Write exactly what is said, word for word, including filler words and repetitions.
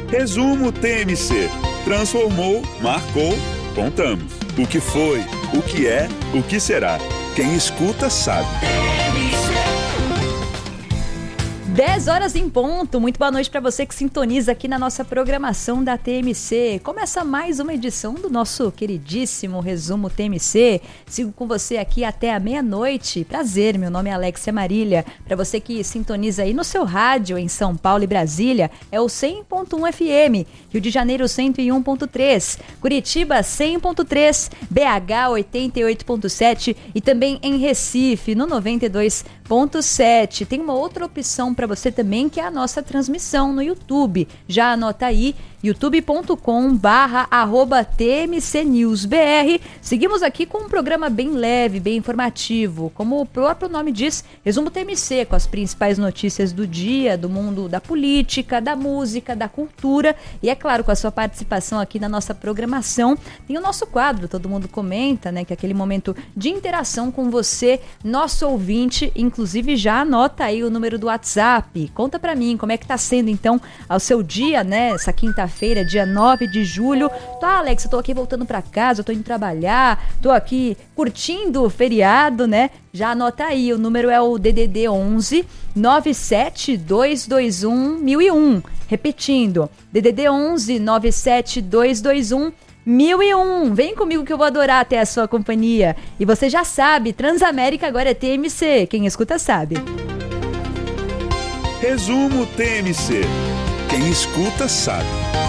Resumo T M C. Transformou, marcou, contamos. O que foi, o que é, o que será. Quem escuta sabe. dez horas em ponto. Muito boa noite para você que sintoniza aqui na nossa programação da T M C. Começa mais uma edição do nosso queridíssimo Resumo T M C. Sigo com você aqui até a meia-noite. Prazer, meu nome é Alexia Marília. Para você que sintoniza aí no seu rádio em São Paulo e Brasília, é o cem ponto um F M. Rio de Janeiro cento e um ponto três. Curitiba cem ponto três. B H oitenta e oito ponto sete. E também em Recife no noventa e dois ponto sete. Tem uma outra opção para você também, que é a nossa transmissão no YouTube. Já anota aí, youtube ponto com barra arroba T M C News B R. Seguimos aqui com um programa bem leve, bem informativo. Como o próprio nome diz, Resumo T M C, com as principais notícias do dia, do mundo da política, da música, da cultura. E é claro, com a sua participação aqui na nossa programação, tem o nosso quadro, Todo Mundo Comenta, né? Que é aquele momento de interação com você, nosso ouvinte. Inclusive, já anota aí o número do WhatsApp. Conta pra mim como é que tá sendo, então, ao seu dia, né? Essa quinta-feira, dia nove de julho. Tá, Alex, eu tô aqui voltando pra casa, eu tô indo trabalhar, tô aqui curtindo o feriado, né? Já anota aí, o número é o D D D onze nove sete dois dois um mil e um. Repetindo, D D D onze nove sete dois dois um mil e um. Vem comigo que eu vou adorar ter a sua companhia. E você já sabe, Transamérica agora é T M C. Quem escuta sabe. Resumo T M C. Quem escuta sabe.